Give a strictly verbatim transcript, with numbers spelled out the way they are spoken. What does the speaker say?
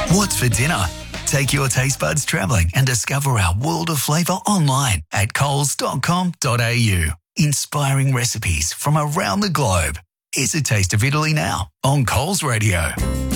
What's for dinner? Take your taste buds travelling and discover our world of flavour online at coles dot com dot a u. Inspiring recipes from around the globe. Here's a taste of Italy now on Coles Radio.